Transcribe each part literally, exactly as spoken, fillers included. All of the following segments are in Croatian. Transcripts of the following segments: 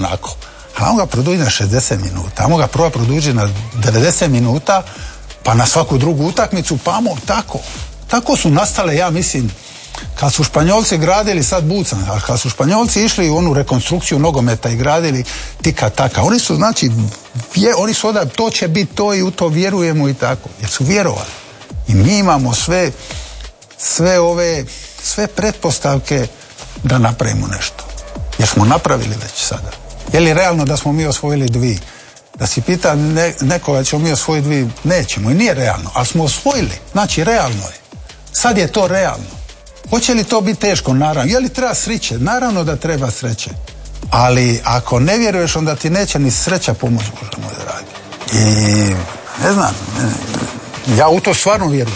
onako. A on ga produži na šezdeset minuta, a on ga proba produži na devedeset minuta, pa na svaku drugu utakmicu, pa mo, tako. Tako su nastale, ja mislim, kad su Španjolci gradili, sad bucam, a kad su Španjolci išli u onu rekonstrukciju nogometa i gradili tika taka, oni su, znači, vje, oni su odaj, to će biti to i u to vjerujemo i tako, jer su vjerovali. I mi imamo sve, sve ove, sve pretpostavke da napravimo nešto. Jer smo napravili već sada. Je li realno da smo mi osvojili dvi? Da si pita ne, nekoga ćemo mi osvojiti dvi, nećemo i nije realno, ali smo osvojili, znači realno je. Sad je to realno. Hoće li to biti teško? Naravno. Je li treba sreće? Naravno da treba sreće. Ali ako ne vjeruješ, onda ti neće ni sreća pomoći, Bože moj dragi. I ne znam, ja u to stvarno vjerujem.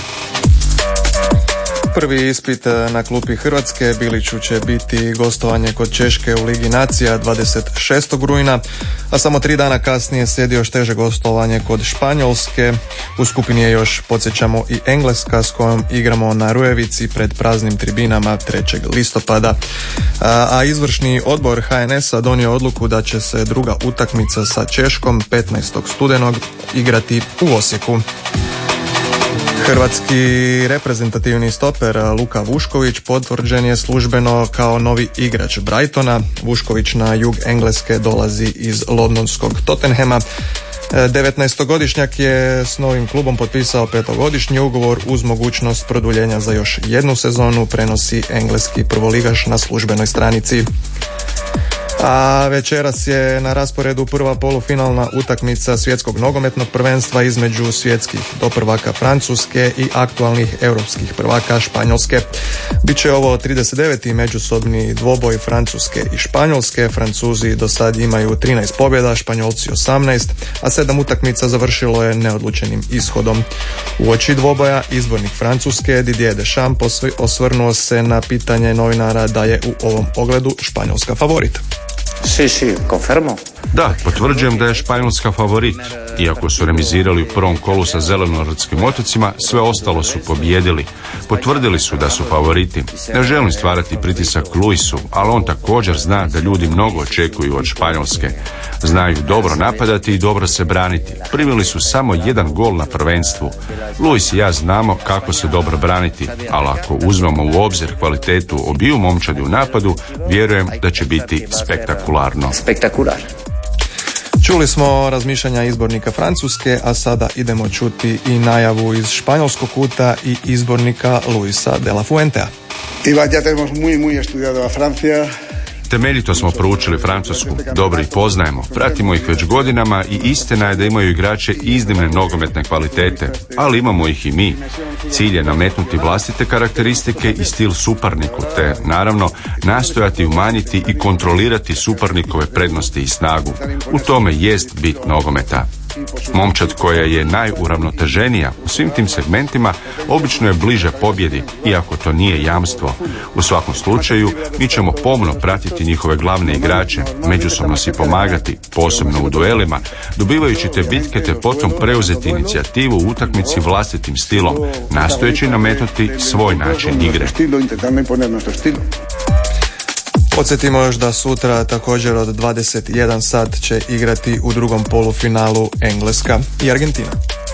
Prvi ispit na klupi Hrvatske Biliću će biti gostovanje kod Češke u Ligi nacija dvadeset šestog rujna, a samo tri dana kasnije slijedi još teže gostovanje kod Španjolske. U skupini je još, podsjećamo, i Engleska s kojom igramo na Rujevici pred praznim tribinama trećeg listopada. A, a izvršni odbor H N S-a donio odluku da će se druga utakmica sa Češkom petnaestog studenog igrati u Osijeku. Hrvatski reprezentativni stoper Luka Vušković potvrđen je službeno kao novi igrač Brightona. Vušković na jug Engleske dolazi iz londonskog Tottenhama. devetnaestogodišnjak je s novim klubom potpisao petogodišnji ugovor uz mogućnost produljenja za još jednu sezonu, prenosi engleski prvoligaš na službenoj stranici. A večeras je na rasporedu prva polufinalna utakmica svjetskog nogometnog prvenstva između svjetskih doprvaka Francuske i aktualnih europskih prvaka Španjolske. Biće ovo trideset deveti međusobni dvoboj Francuske i Španjolske. Francuzi do sad imaju trinaest pobjeda, Španjolci osamnaest, a sedam utakmica završilo je neodlučenim ishodom. Uoči dvoboja izbornik Francuske Didier Deschamps osvrnuo se na pitanje novinara da je u ovom ogledu Španjolska favorit. Sí, sí, confirmo. Da, potvrđujem da je Španjolska favorit. Iako su remizirali u prvom kolu sa zelenorskim otocima, sve ostalo su pobijedili. Potvrdili su da su favoriti. Ne želim stvarati pritisak Luisu, ali on također zna da ljudi mnogo očekuju od Španjolske. Znaju dobro napadati i dobro se braniti. Primili su samo jedan gol na prvenstvu. Luis i ja znamo kako se dobro braniti, ali ako uzmemo u obzir kvalitetu obiju momčadi u napadu, vjerujem da će biti spektakularno. Spektakular. Čuli smo razmišljanja izbornika Francuske, a sada idemo čuti i najavu iz španjolskog kuta i izbornika Luisa de la Fuentea. Iba, ya tenemos muy, muy estudiado a Francia. Temeljito smo proučili Francusku, dobro ih poznajemo, pratimo ih već godinama i istina je da imaju igrače iznimne nogometne kvalitete, ali imamo ih i mi. Cilj je nametnuti vlastite karakteristike i stil suparniku, te naravno nastojati umanjiti i kontrolirati suparnikove prednosti i snagu. U tome jest bit nogometa. Momčad koja je najuravnoteženija u svim tim segmentima obično je bliže pobjedi, iako to nije jamstvo. U svakom slučaju, mi ćemo pomno pratiti njihove glavne igrače, međusobno si pomagati, posebno u duelima, dobivajući te bitke te potom preuzeti inicijativu u utakmici vlastitim stilom, nastojeći nametnuti svoj način igre. Podsjetimo još da sutra također od dvadeset jedan sat će igrati u drugom polufinalu Engleska i Argentina.